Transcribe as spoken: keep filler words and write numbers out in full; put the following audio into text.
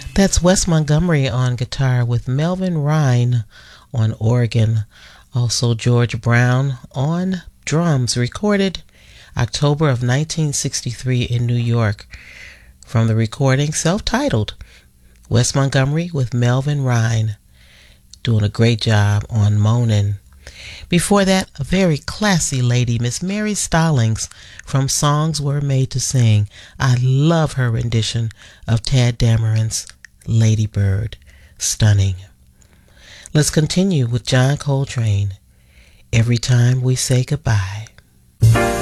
That's Wes Montgomery on guitar with Melvin Rhine on organ. Also George Brown on drums, recorded October of nineteen sixty-three in New York. From the recording, self-titled, Wes Montgomery with Melvin Rhine, doing a great job on Moanin'. Before that, a very classy lady, Miss Mary Stallings from Songs Were Made to Sing. I love her rendition of Tad Dameron's Lady Bird. Stunning. Let's continue with John Coltrane, Every Time We Say Goodbye.